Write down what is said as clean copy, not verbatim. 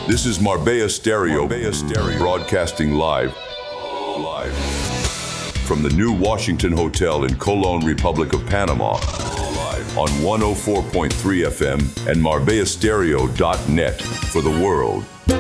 This is Marbella Stereo, broadcasting live from the New Washington Hotel in Colón, Republic of Panama, on 104.3 FM and MarbellaStereo.net for the world.